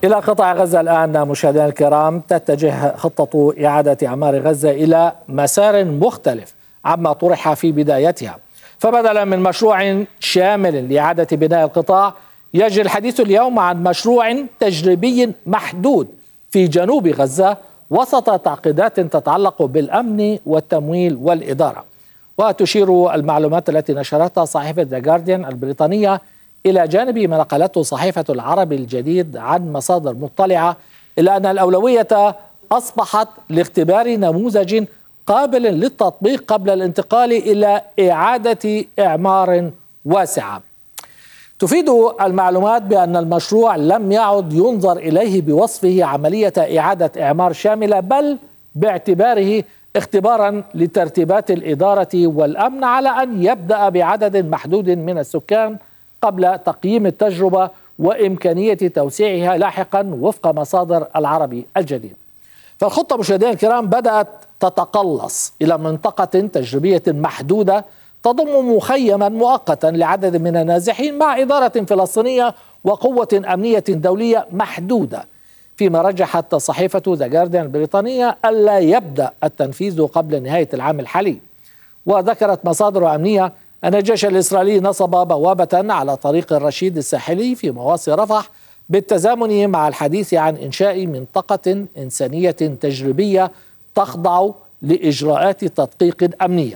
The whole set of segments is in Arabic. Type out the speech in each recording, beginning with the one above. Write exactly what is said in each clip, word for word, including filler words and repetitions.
إلى قطاع غزة الآن مشاهدينا الكرام. تتجه خطة إعادة إعمار غزة إلى مسار مختلف عما طرح في بدايتها، فبدلا من مشروع شامل لإعادة بناء القطاع يجري الحديث اليوم عن مشروع تجريبي محدود في جنوب غزة وسط تعقيدات تتعلق بالأمن والتمويل والإدارة. وتشير المعلومات التي نشرتها صحيفة ذا جارديان البريطانية إلى جانب ما نقلته صحيفة العربي الجديد عن مصادر مطلعة إلى أن الأولوية أصبحت لاختبار نموذج قابل للتطبيق قبل الانتقال إلى إعادة إعمار واسعة. تفيد المعلومات بأن المشروع لم يعد ينظر إليه بوصفه عملية إعادة إعمار شاملة، بل باعتباره اختبارا لترتيبات الإدارة والأمن على أن يبدأ بعدد محدود من السكان قبل تقييم التجربة وإمكانية توسيعها لاحقا وفق مصادر العربي الجديد. فالخطة مشاهدينا الكرام بدأت تتقلص إلى منطقة تجريبية محدودة تضم مخيما مؤقتا لعدد من النازحين مع إدارة فلسطينية وقوة أمنية دولية محدودة، فيما رجحت صحيفة ذا جارديان البريطانية ألا يبدأ التنفيذ قبل نهاية العام الحالي. وذكرت مصادر أمنية أن الجيش الإسرائيلي نصب بوابة على طريق الرشيد الساحلي في مواصي رفح بالتزامن مع الحديث عن إنشاء منطقة إنسانية تجريبية تخضع لإجراءات تدقيق أمنية.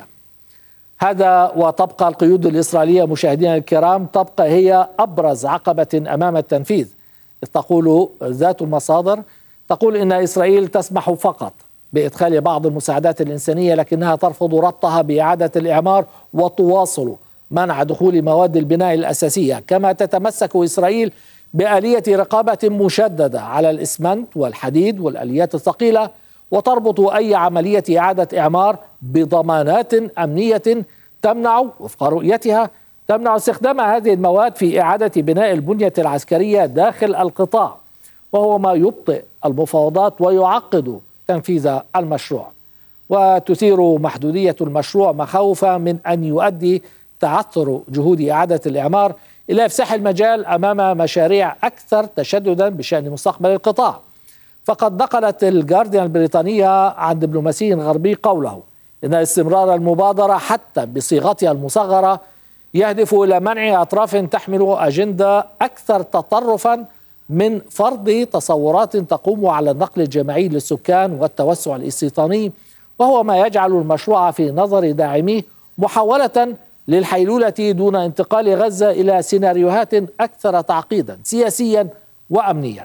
هذا وتبقى القيود الإسرائيلية مشاهدينا الكرام تبقى هي أبرز عقبة أمام التنفيذ. تقول ذات المصادر تقول إن إسرائيل تسمح فقط بإدخال بعض المساعدات الإنسانية، لكنها ترفض ربطها بإعادة الإعمار وتواصل منع دخول مواد البناء الأساسية. كما تتمسك إسرائيل بآلية رقابة مشددة على الإسمنت والحديد والآليات الثقيلة، وتربط أي عملية إعادة إعمار بضمانات أمنية تمنع وفق رؤيتها تمنع استخدام هذه المواد في إعادة بناء البنية العسكرية داخل القطاع، وهو ما يبطئ المفاوضات ويعقد تنفيذ المشروع. وتثير محدودية المشروع مخاوفا من أن يؤدي تعثر جهود إعادة الإعمار إلى إفساح المجال أمام مشاريع أكثر تشددا بشأن مستقبل القطاع. فقد نقلت الجارديان البريطانية عن دبلوماسي غربي قوله إن استمرار المبادرة حتى بصيغتها المصغرة يهدف إلى منع أطراف تحمل أجندة أكثر تطرفا من فرض تصورات تقوم على النقل الجماعي للسكان والتوسع الاستيطاني، وهو ما يجعل المشروع في نظر داعميه محاولة للحيلولة دون انتقال غزة إلى سيناريوهات أكثر تعقيدا سياسيا وأمنيا.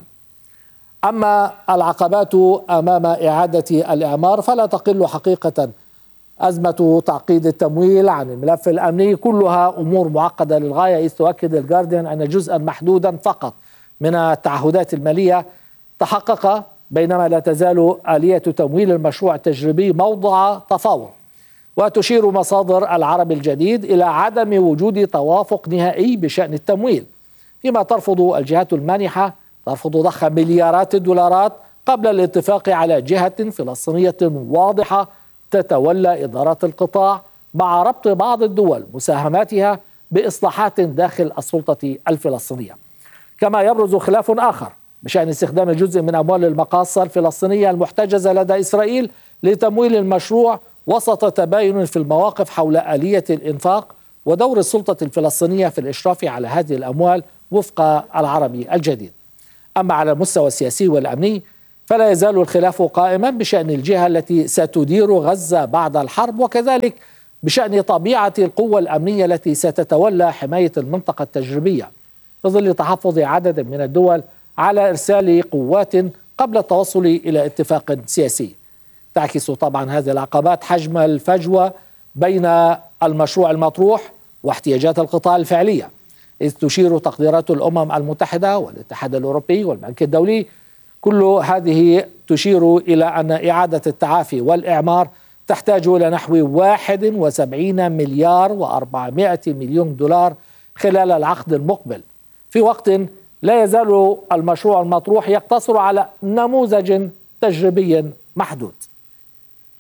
أما العقبات أمام إعادة الإعمار فلا تقل حقيقة. أزمة تعقيد التمويل عن الملف الأمني كلها أمور معقدة للغاية، إذ تؤكد الجارديان أن جزءا محدودا فقط من التعهدات المالية تحقق، بينما لا تزال آلية تمويل المشروع التجريبي موضع تفاوض. وتشير مصادر العربي الجديد إلى عدم وجود توافق نهائي بشأن التمويل، فيما ترفض الجهات المانحة ترفض ضخ مليارات الدولارات قبل الاتفاق على جهة فلسطينية واضحة تتولى إدارات القطاع، مع ربط بعض الدول مساهماتها بإصلاحات داخل السلطة الفلسطينية. كما يبرز خلاف آخر بشأن استخدام الجزء من أموال المقاصة الفلسطينية المحتجزة لدى إسرائيل لتمويل المشروع وسط تباين في المواقف حول آلية الإنفاق ودور السلطة الفلسطينية في الإشراف على هذه الأموال وفق العربي الجديد. أما على المستوى السياسي والأمني فلا يزال الخلاف قائما بشأن الجهة التي ستدير غزة بعد الحرب، وكذلك بشأن طبيعة القوة الأمنية التي ستتولى حماية المنطقة التجريبية، في ظل تحفظ عدد من الدول على إرسال قوات قبل التوصل إلى اتفاق سياسي. تعكس طبعا هذه العقبات حجم الفجوة بين المشروع المطروح واحتياجات القطاع الفعلية، إذ تشير تقديرات الأمم المتحدة والاتحاد الأوروبي والبنك الدولي كل هذه تشير إلى أن إعادة التعافي والإعمار تحتاج إلى نحو واحد وسبعين مليار وأربعمائة مليون دولار خلال العقد المقبل، في وقت لا يزال المشروع المطروح يقتصر على نموذج تجريبي محدود.